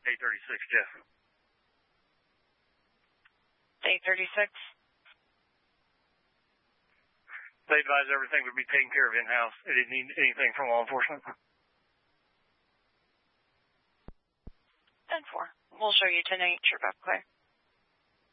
836, Jeff. 836. They advised everything would be taken care of in-house. They didn't need anything from law enforcement. 10-4. We'll show you 10-8. Sure, back clear.